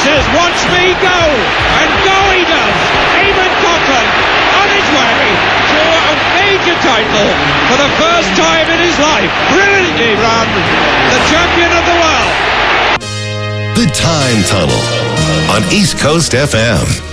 says, watch me go, and go he does. Eamon Coughlin on his way to a major title for the first time in his life. Brilliantly run, the champion of the world. The Time Tunnel on East Coast FM.